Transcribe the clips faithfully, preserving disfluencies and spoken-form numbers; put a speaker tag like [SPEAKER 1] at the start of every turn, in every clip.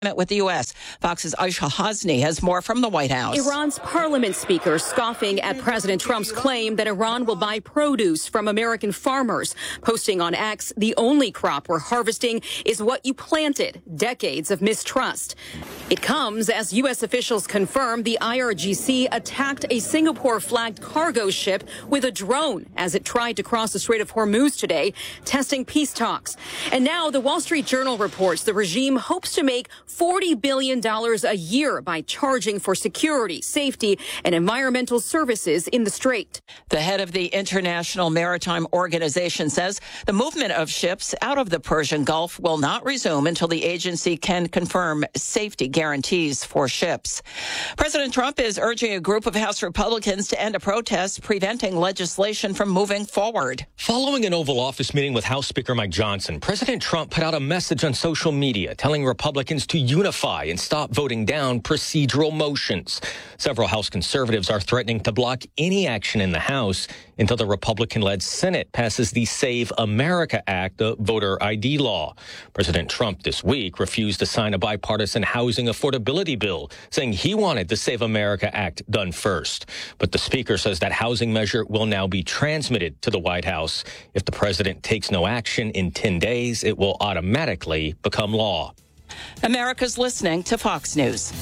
[SPEAKER 1] with the U S. Fox's Aisha Hasni has more from the White House.
[SPEAKER 2] Iran's parliament speaker scoffing at President Trump's claim that Iran will buy produce from American farmers, posting on X, the only crop we're harvesting is what you planted. Decades of mistrust. It comes as U S officials confirm the I R G C attacked a Singapore-flagged cargo ship with a drone as it tried to cross the Strait of Hormuz today, testing peace talks. And now the Wall Street Journal reports the regime hopes to make forty billion dollars a year by charging for security, safety, and environmental services in the Strait.
[SPEAKER 1] The head of the International Maritime Organization says the movement of ships out of the Persian Gulf will not resume until the agency can confirm safety guarantees for ships. President Trump is urging a group of House Republicans to end a protest preventing legislation from moving forward.
[SPEAKER 3] Following an Oval Office meeting with House Speaker Mike Johnson, President Trump put out a message on social media telling Republicans to unify and stop voting down procedural motions. Several House conservatives are threatening to block any action in the House until the Republican-led Senate passes the Save America Act, the voter I D law. President Trump this week refused to sign a bipartisan housing affordability bill, saying he wanted the Save America Act done first. But the speaker says that housing measure will now be transmitted to the White House. If the president takes no action in ten days, it will automatically become law.
[SPEAKER 1] America's listening to Fox News.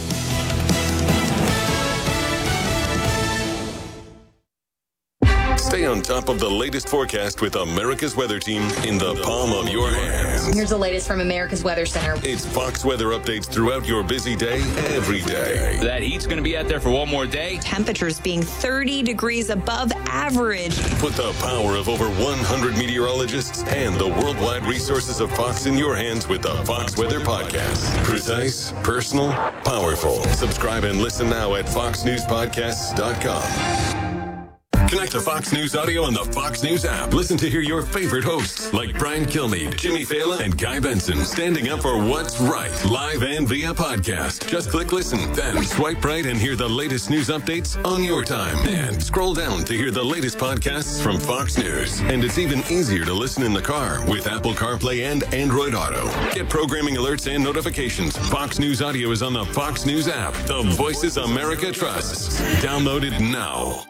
[SPEAKER 4] Stay on top of the latest forecast with America's Weather Team in the palm of your hands.
[SPEAKER 5] Here's the latest from America's Weather Center.
[SPEAKER 4] It's Fox weather updates throughout your busy day, every day.
[SPEAKER 6] That heat's going to be out there for one more day.
[SPEAKER 7] Temperatures being thirty degrees above average.
[SPEAKER 4] Put the power of over one hundred meteorologists and the worldwide resources of Fox in your hands with the Fox Weather Podcast. Precise, personal, powerful. Subscribe and listen now at fox news podcasts dot com. Connect to Fox News Audio on the Fox News app. Listen to hear your favorite hosts like Brian Kilmeade, Jimmy Fallon, and Guy Benson standing up for what's right, live and via podcast. Just click listen, then swipe right and hear the latest news updates on your time. And scroll down to hear the latest podcasts from Fox News. And it's even easier to listen in the car with Apple CarPlay and Android Auto. Get programming alerts and notifications. Fox News Audio is on the Fox News app. The voices America trusts. Download it now.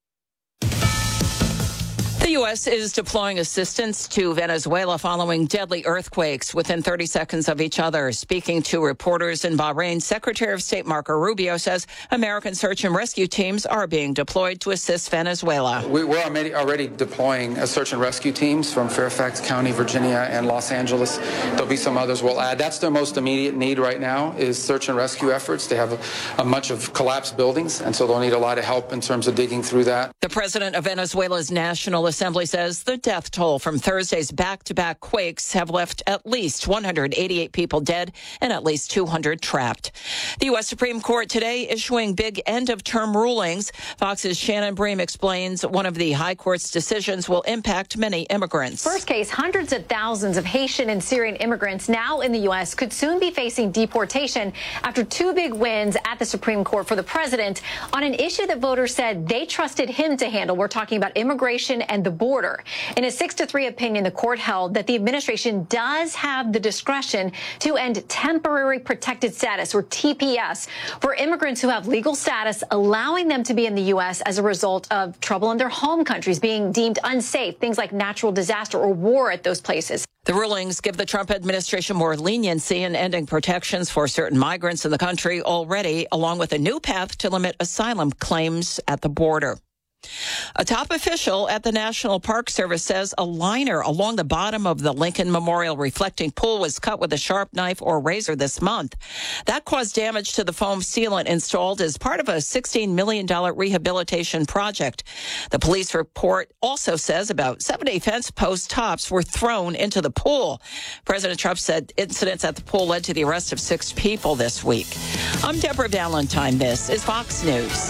[SPEAKER 1] The U S is deploying assistance to Venezuela following deadly earthquakes within thirty seconds of each other. Speaking to reporters in Bahrain, Secretary of State Marco Rubio says American search and rescue teams are being deployed to assist Venezuela.
[SPEAKER 8] We, we're already, already deploying a search and rescue teams from Fairfax County, Virginia, and Los Angeles. There'll be some others we'll add. That's their most immediate need right now is search and rescue efforts. They have a, a bunch of collapsed buildings, and so they'll need a lot of help in terms of digging through that.
[SPEAKER 1] The president of Venezuela's National Assembly says the death toll from Thursday's back-to-back quakes have left at least one hundred eighty-eight people dead and at least two hundred trapped. The U S Supreme Court today issuing big end-of-term rulings. Fox's Shannon Bream explains one of the high court's decisions will impact many immigrants.
[SPEAKER 9] First case, hundreds of thousands of Haitian and Syrian immigrants now in the U S could soon be facing deportation after two big wins at the Supreme Court for the president on an issue that voters said they trusted him to handle. We're talking about immigration and the border. In a six to three opinion, the court held that the administration does have the discretion to end temporary protected status, or T P S, for immigrants who have legal status, allowing them to be in the U S as a result of trouble in their home countries, being deemed unsafe, things like natural disaster or war at those places.
[SPEAKER 1] The rulings give the Trump administration more leniency in ending protections for certain migrants in the country already, along with a new path to limit asylum claims at the border. A top official at the National Park Service says a liner along the bottom of the Lincoln Memorial reflecting pool was cut with a sharp knife or razor this month. That caused damage to the foam sealant installed as part of a sixteen million dollars rehabilitation project. The police report also says about seventy fence post tops were thrown into the pool. President Trump said incidents at the pool led to the arrest of six people this week. I'm Deborah Valentine. This is Fox News.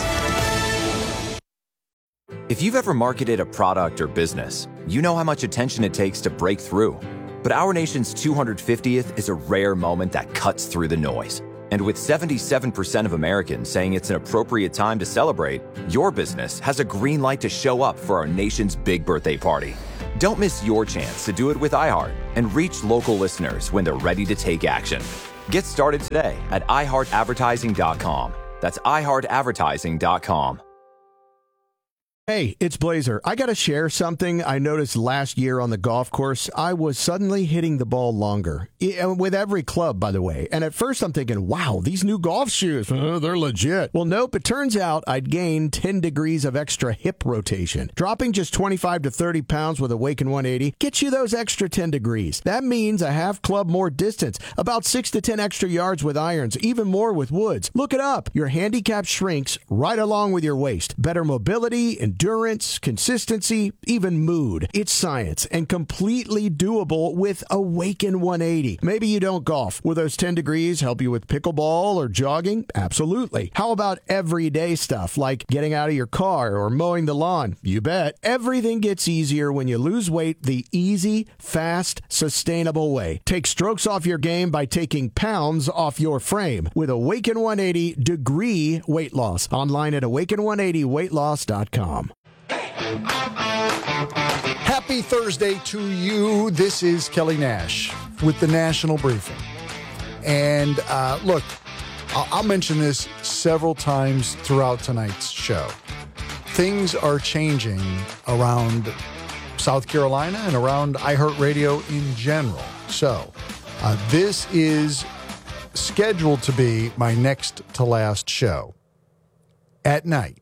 [SPEAKER 10] If you've ever marketed a product or business, you know how much attention it takes to break through. But our nation's two hundred fiftieth is a rare moment that cuts through the noise. And with seventy-seven percent of Americans saying it's an appropriate time to celebrate, your business has a green light to show up for our nation's big birthday party. Don't miss your chance to do it with iHeart and reach local listeners when they're ready to take action. Get started today at i heart advertising dot com. That's i heart advertising dot com.
[SPEAKER 11] Hey, it's Blazer. I got to share something I noticed last year on the golf course. I was suddenly hitting the ball longer, with every club, by the way. And at first I'm thinking, wow, these new golf shoes, uh, they're legit. Well, nope, it turns out I'd gained ten degrees of extra hip rotation. Dropping just twenty-five to thirty pounds with Awaken one eighty gets you those extra ten degrees. That means a half club more distance, about six to ten extra yards with irons, even more with woods. Look it up. Your handicap shrinks right along with your waist. Better mobility and endurance, consistency, even mood. It's science and completely doable with Awaken one eighty. Maybe you don't golf. Will those ten degrees help you with pickleball or jogging? Absolutely. How about everyday stuff like getting out of your car or mowing the lawn? You bet. Everything gets easier when you lose weight the easy, fast, sustainable way. Take strokes off your game by taking pounds off your frame with Awaken one eighty Degree Weight Loss. Online at awaken one eighty weight loss dot com.
[SPEAKER 12] Happy Thursday to you. This is Kelly Nash with the National Briefing. And uh, look, I'll, I'll mention this several times throughout tonight's show. Things are changing around South Carolina and around iHeartRadio in general. So uh, this is scheduled to be my next to last show at night.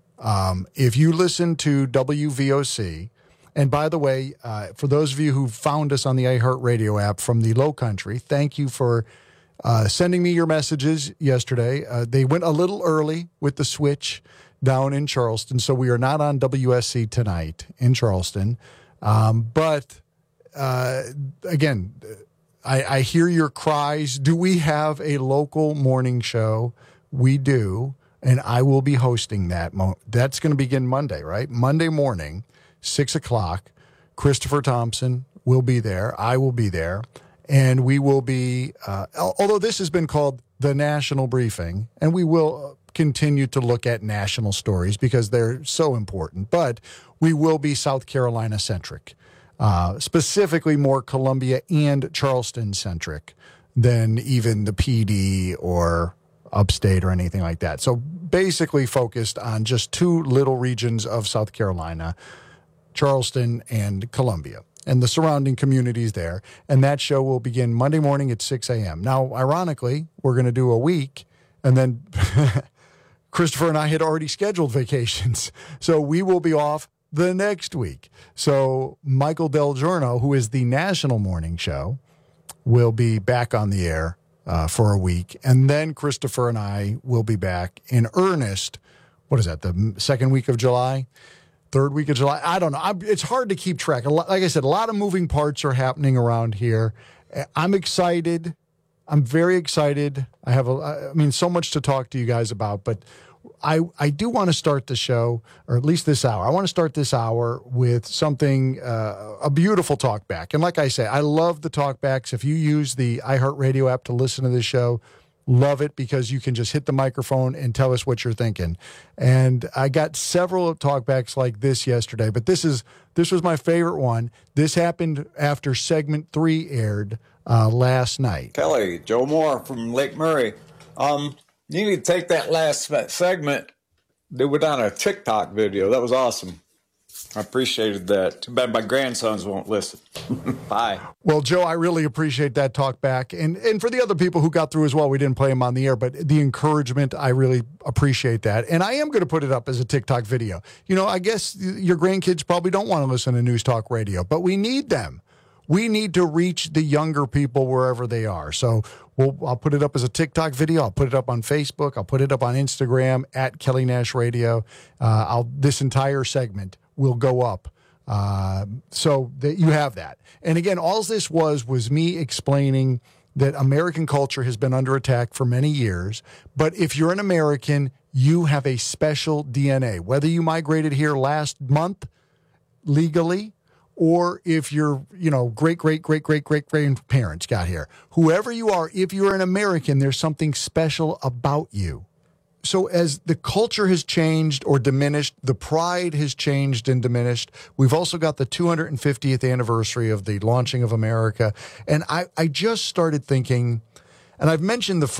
[SPEAKER 12] Um, if you listen to W V O C, and by the way, uh, for those of you who found us on the iHeartRadio app from the Low Country, thank you for uh, sending me your messages yesterday. Uh, they went a little early with the switch down in Charleston, so we are not on W S C tonight in Charleston. Um, but uh, again, I, I hear your cries. Do we have a local morning show? We do. And I will be hosting that. Mo- That's going to begin Monday, right? Monday morning, six o'clock. Christopher Thompson will be there. I will be there. And we will be, uh, although this has been called the National Briefing, and we will continue to look at national stories because they're so important, but we will be South Carolina-centric, uh, specifically more Columbia and Charleston-centric than even the P D or upstate or anything like that. So basically focused on just two little regions of South Carolina, Charleston and Columbia, and the surrounding communities there. And that show will begin Monday morning at six a.m. Now, ironically, we're going to do a week, and then Christopher and I had already scheduled vacations. So we will be off the next week. So Michael Del Giorno, who is the national morning show, will be back on the air Uh, for a week. And then Christopher and I will be back in earnest. What is that, the second week of July? Third week of July? I don't know. I'm, it's hard to keep track. A lot, like I said, a lot of moving parts are happening around here. I'm excited. I'm very excited. I have, a, I mean, so much to talk to you guys about, but I, I do want to start the show, or at least this hour. I want to start this hour with something, uh, a beautiful talk back. And like I say, I love the talk backs. If you use the iHeartRadio app to listen to this show, love it because you can just hit the microphone and tell us what you're thinking. And I got several talk backs like this yesterday, but this is this was my favorite one. This happened after segment three aired uh, last night.
[SPEAKER 13] Kelly, Joe Moore from Lake Murray. Um... You need to take that last segment, do it on a TikTok video. That was awesome. I appreciated that. Too bad my grandsons won't listen. Bye.
[SPEAKER 12] Well, Joe, I really appreciate that talk back. And and for the other people who got through as well, we didn't play them on the air, but the encouragement, I really appreciate that. And I am going to put it up as a TikTok video. You know, I guess your grandkids probably don't want to listen to News Talk Radio, but we need them. We need to reach the younger people wherever they are. So we'll, I'll put it up as a TikTok video. I'll put it up on Facebook. I'll put it up on Instagram at Kelly Nash Radio. Uh, I'll, this entire segment will go up uh, so that you have that. And again, all this was was me explaining that American culture has been under attack for many years. But if you're an American, you have a special D N A. Whether you migrated here last month legally, or if your, you know, great, great, great, great, great grandparents got here. Whoever you are, if you're an American, there's something special about you. So as the culture has changed or diminished, the pride has changed and diminished. We've also got the two hundred fiftieth anniversary of the launching of America. And I, I just started thinking, And I've mentioned the